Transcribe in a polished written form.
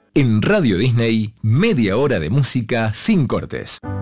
En Radio Disney, media hora de música sin cortes.